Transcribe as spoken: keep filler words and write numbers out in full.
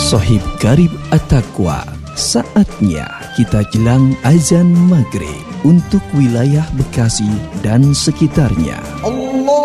Sohib Garib At-Taqwa, saatnya kita jelang azan maghrib untuk wilayah Bekasi dan sekitarnya. Allah